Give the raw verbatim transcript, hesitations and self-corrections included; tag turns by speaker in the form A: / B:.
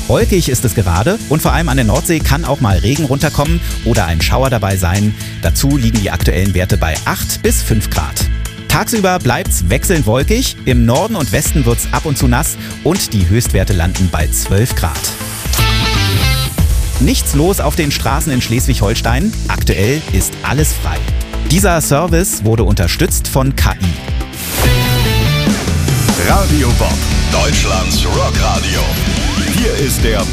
A: Wolkig ist es gerade und vor allem an der Nordsee kann auch mal Regen runterkommen oder ein Schauer dabei sein. Dazu liegen die aktuellen Werte bei acht bis fünf Grad. Tagsüber bleibt's wechselnd wolkig, im Norden und Westen wird's ab und zu nass und die Höchstwerte landen bei zwölf Grad. Nichts los auf den Straßen in Schleswig-Holstein. Aktuell ist alles frei. Dieser Service wurde unterstützt von K I.
B: Radio Bob, Deutschlands Rockradio. Hier ist der